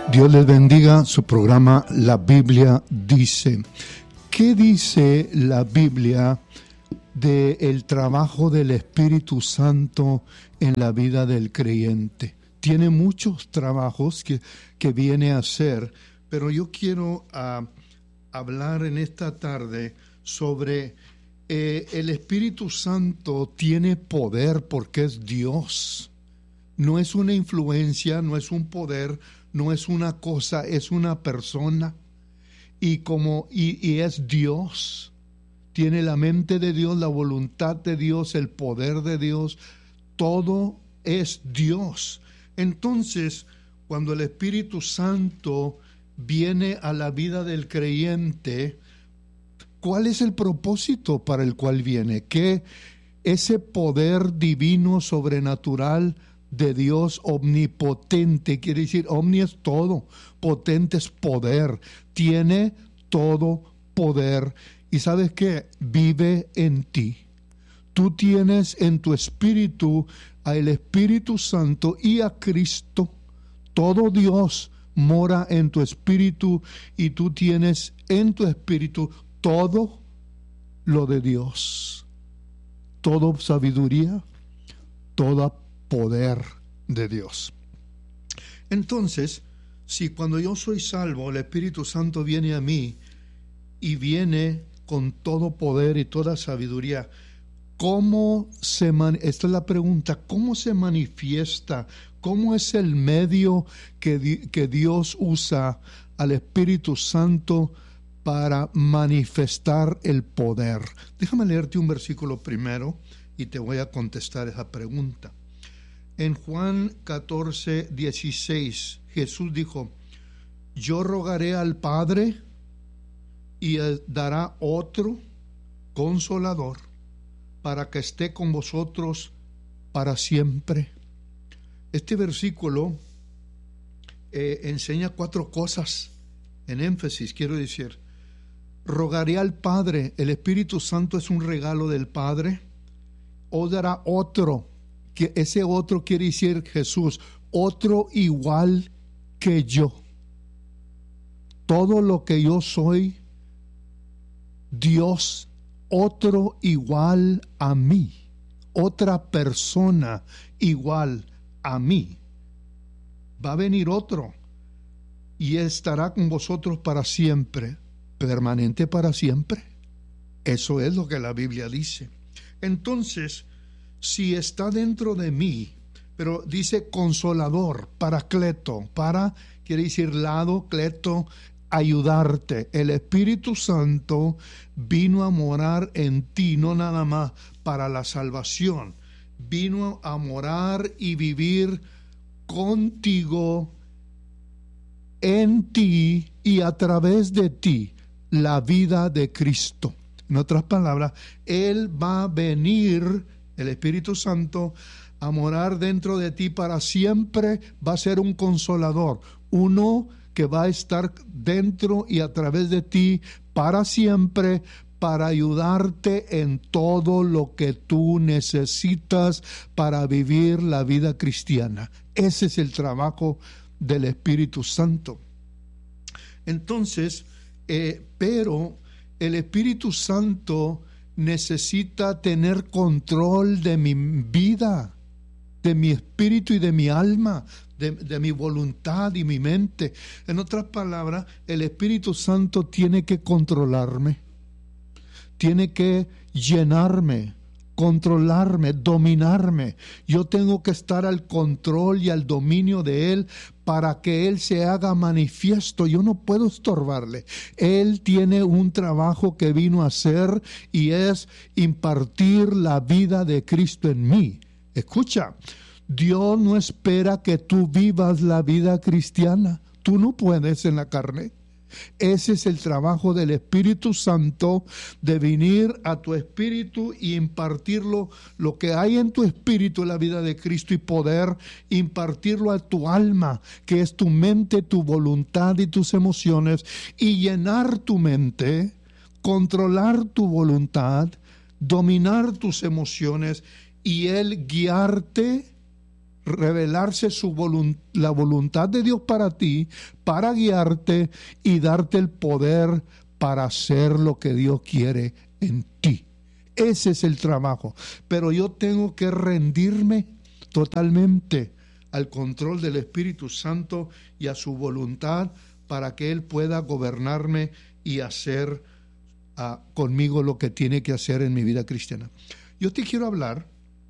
Dios les bendiga. Su programa La Biblia Dice. ¿Qué dice la Biblia del trabajo del Espíritu Santo en la vida del creyente? Tiene muchos trabajos que viene a hacer, pero yo quiero hablar en esta tarde sobre el Espíritu Santo tiene poder porque es Dios. No es una influencia, no es un poder, no es una cosa, es una persona. Y es Dios. Tiene la mente de Dios, la voluntad de Dios, el poder de Dios. Todo es Dios. Entonces, cuando el Espíritu Santo viene a la vida del creyente, ¿cuál es el propósito para el cual viene? Que ese poder divino, sobrenatural de Dios omnipotente, quiere decir, omni es todo, potente es poder, tiene todo poder. ¿Y sabes qué? Vive en ti. Tú tienes en tu espíritu al Espíritu Santo y a Cristo. Todo Dios mora en tu espíritu y tú tienes en tu espíritu todo lo de Dios. Toda sabiduría, toda poder de Dios. Entonces, si cuando yo soy salvo, el Espíritu Santo viene a mí y viene con todo poder y toda sabiduría, esta es la pregunta, ¿cómo se manifiesta? ¿Cómo es el medio que Dios usa al Espíritu Santo para manifestar el poder? Déjame leerte un versículo primero y te voy a contestar esa pregunta. En Juan 14, 16, Jesús dijo: yo rogaré al Padre y dará otro consolador para que esté con vosotros para siempre. Este versículo enseña 4 cosas en énfasis, quiero decir. Rogaré al Padre, el Espíritu Santo es un regalo del Padre, o dará otro, que ese otro quiere decir Jesús, otro igual que yo. Todo lo que yo soy, Dios, otro igual a mí, otra persona igual a mí. Va a venir otro y estará con vosotros para siempre, permanente para siempre. Eso es lo que la Biblia dice. Entonces, si está dentro de mí, pero dice consolador, paracleto, para quiere decir lado, cleto, ayudarte. El Espíritu Santo vino a morar en ti, no nada más para la salvación, vino a morar y vivir contigo, en ti y a través de ti, la vida de Cristo. En otras palabras, Él va a venir, el Espíritu Santo, a morar dentro de ti para siempre. Va a ser un consolador, uno que va a estar dentro y a través de ti para siempre, para ayudarte en todo lo que tú necesitas para vivir la vida cristiana. Ese es el trabajo del Espíritu Santo. Entonces, pero el Espíritu Santo necesita tener control de mi vida, de mi espíritu y de mi alma, de mi voluntad y mi mente. En otras palabras, el Espíritu Santo tiene que controlarme, tiene que llenarme, controlarme, dominarme. Yo tengo que estar al control y al dominio de Él para que Él se haga manifiesto. Yo no puedo estorbarle. Él tiene un trabajo que vino a hacer y es impartir la vida de Cristo en mí. Escucha, Dios no espera que tú vivas la vida cristiana. Tú no puedes en la carne. Ese es el trabajo del Espíritu Santo, de venir a tu espíritu y impartirlo, lo que hay en tu espíritu, la vida de Cristo, y poder impartirlo a tu alma, que es tu mente, tu voluntad y tus emociones, y llenar tu mente, controlar tu voluntad, dominar tus emociones, y Él guiarte revelarse la voluntad de Dios para ti, para guiarte y darte el poder para hacer lo que Dios quiere en ti. Ese es el trabajo. Pero yo tengo que rendirme totalmente al control del Espíritu Santo y a su voluntad para que Él pueda gobernarme y hacer conmigo lo que tiene que hacer en mi vida cristiana. Yo te quiero hablar